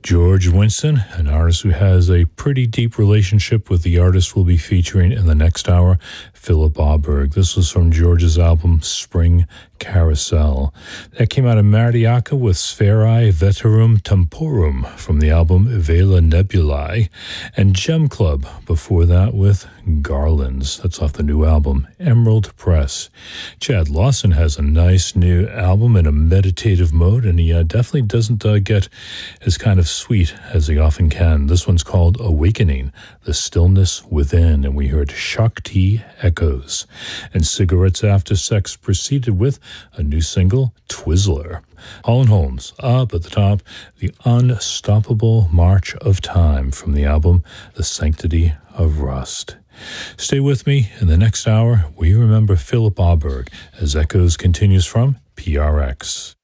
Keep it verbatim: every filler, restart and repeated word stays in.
George Winston, an artist who has a pretty deep relationship with the artist we'll be featuring in the next hour, Philip Auberg. This was from George's album Spring Carousel. That came out of Mariaca with Spherae Veterum Temporum from the album Vela Nebulae, and Gem Club before that with Garlands. That's off the new album Emerald Press. Chad Lawson has a nice new album in a meditative mode, and he uh, definitely doesn't uh, get as kind of sweet as he often can. This one's called Awakening, The Stillness Within, and we heard Shakti Echoes. And Cigarettes After Sex proceeded with a new single, Twizzler. Holland Holmes, up at the top, The Unstoppable March of Time from the album The Sanctity of Rust. Stay with me. In the next hour, we remember Philip Auberg as Echoes continues from P R X.